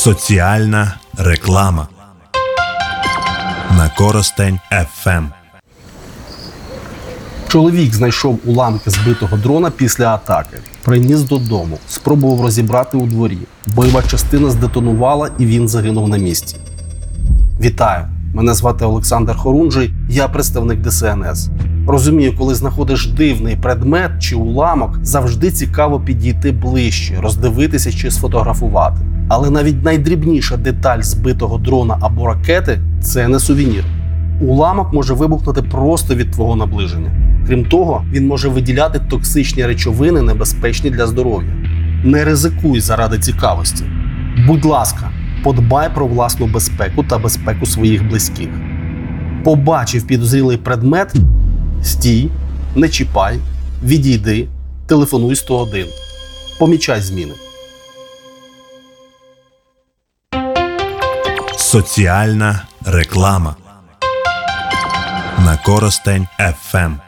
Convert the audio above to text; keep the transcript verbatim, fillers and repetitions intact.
Соціальна реклама на Коростень еф ем. Чоловік знайшов уламки збитого дрона після атаки. Приніс додому, спробував розібрати у дворі. Бойова частина здетонувала і він загинув на місці. Вітаю! Мене звати Олександр Хорунжий, я представник де ес ен ес. Розумію, коли знаходиш дивний предмет чи уламок, завжди цікаво підійти ближче, роздивитися чи сфотографувати. Але навіть найдрібніша деталь збитого дрона або ракети – це не сувенір. Уламок може вибухнути просто від твого наближення. Крім того, він може виділяти токсичні речовини, небезпечні для здоров'я. Не ризикуй заради цікавості. Будь ласка, подбай про власну безпеку та безпеку своїх близьких. Побачив підозрілий предмет – стій, не чіпай, відійди, телефонуй сто один. Помічай зміни. Соціальна реклама на Коростень еф ем.